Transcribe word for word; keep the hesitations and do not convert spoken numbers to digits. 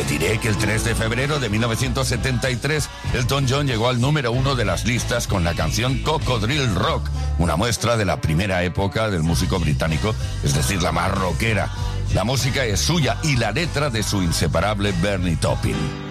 Te diré que el tres de febrero de mil novecientos setenta y tres, Elton John llegó al número uno de las listas con la canción Cocodrilo Rock, una muestra de la primera época del músico británico, es decir, la más rockera. La música es suya y la letra de su inseparable Bernie Taupin.